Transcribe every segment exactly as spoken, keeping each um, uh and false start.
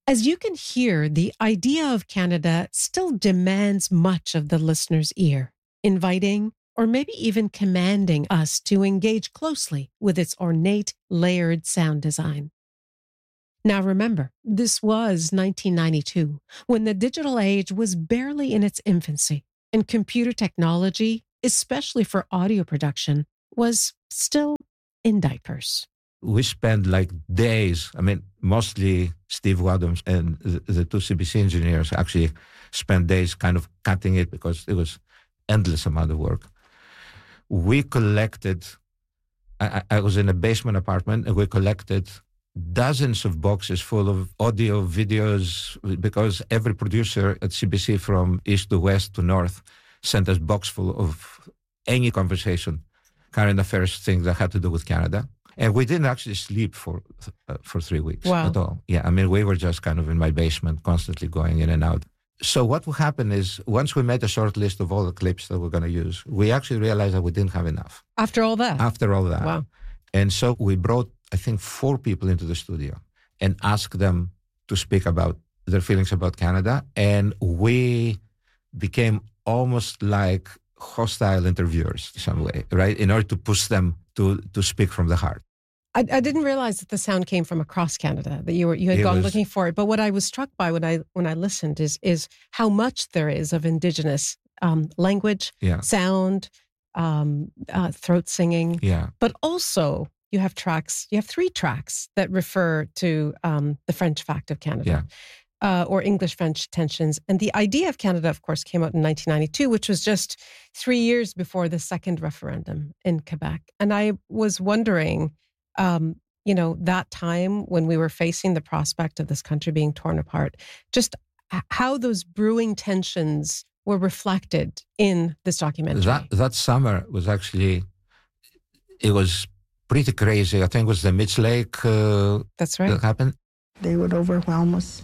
As you can hear, the idea of Canada still demands much of the listener's ear, inviting or maybe even commanding us to engage closely with its ornate, layered sound design. Now remember, this was nineteen ninety-two, when the digital age was barely in its infancy, and computer technology, especially for audio production, was still in diapers. We spent like days, I mean, mostly Steve Wadhams and the, the two C B C engineers actually spent days kind of cutting it because it was endless amount of work. We collected, I, I was in a basement apartment, and we collected dozens of boxes full of audio, videos, because every producer at C B C from east to west to north sent us box full of any conversation, current affairs, things that had to do with Canada. And we didn't actually sleep for uh, for three weeks wow. at all. Yeah, I mean, we were just kind of in my basement, constantly going in and out. So what will happen is, once we made a short list of all the clips that we're going to use, we actually realized that we didn't have enough. After all that? After all that. Wow. And so we brought, I think, four people into the studio and asked them to speak about their feelings about Canada. And we became almost like hostile interviewers in some way, right? In order to push them to, to speak from the heart. I, I didn't realize that the sound came from across Canada, that you were you had It gone was, looking for it. But what I was struck by when I when I listened is is how much there is of Indigenous um, language, yeah. sound, um, uh, throat singing. Yeah. But also you have tracks, you have three tracks that refer to um, the French fact of Canada. Yeah. Uh, or English-French tensions. And the idea of Canada, of course, came out in nineteen ninety-two, which was just three years before the second referendum in Quebec. And I was wondering, um, you know, that time when we were facing the prospect of this country being torn apart, just how those brewing tensions were reflected in this documentary. That, that summer was actually, it was pretty crazy. I think it was the Mitch Lake uh, That's right. that happened. They would overwhelm us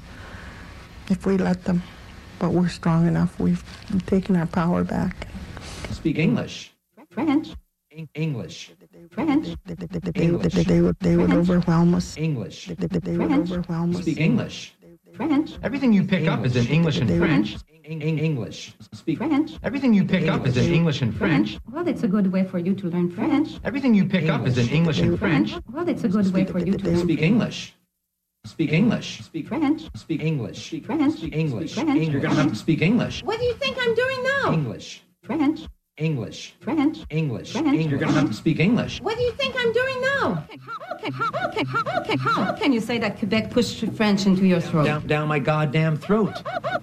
if we let them, but we're strong enough. We've taken our power back. Speak English. French. En- English. French. They, they, they, they, they, they would, they would overwhelm us. English. They, they, they would French. overwhelm us. Speak English. French. Everything you pick up is in English and They would- French. En- en- English. Speak French. Everything you pick up is in English and French. Well, it's a good way for you to learn French. Everything you pick up is in English and French. Well, it's a good way for you to learn Speak English. Speak English. Speak French. Speak English. Speak French. Speak English. Speak French. You're gonna have to speak English. What do you think I'm doing now? English. French. English. French. English. French. You're gonna have to speak English. What do you think I'm doing now? How can, how, how can, how, can, how can you say that Quebec pushed French into your throat? Down, down my goddamn throat.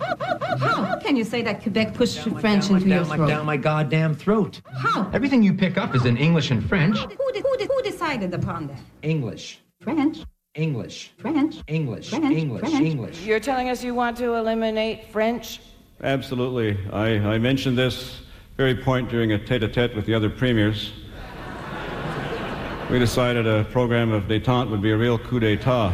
How can you say that Quebec pushed French into your down, my, throat? down my goddamn throat. How? Everything you pick up is in English and French. Who, did, who, did, who decided upon that? English. French. English. French. English. French. English. French. English. You're telling us you want to eliminate French? Absolutely. I, I mentioned this very point during a tete-a-tete with the other premiers. We decided a program of détente would be a real coup d'etat.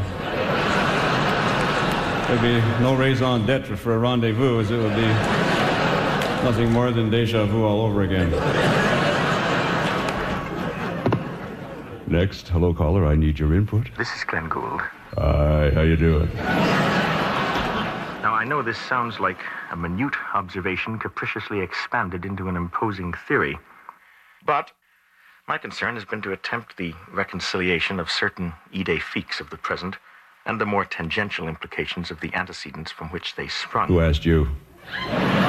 There'd be no raison d'etre for a rendezvous, as it would be nothing more than deja vu all over again. Next, hello caller, I need your input. This is Glenn Gould. Hi, how you doing? Now, I know this sounds like a minute observation capriciously expanded into an imposing theory, but my concern has been to attempt the reconciliation of certain idées fixes of the present and the more tangential implications of the antecedents from which they sprung. Who asked you?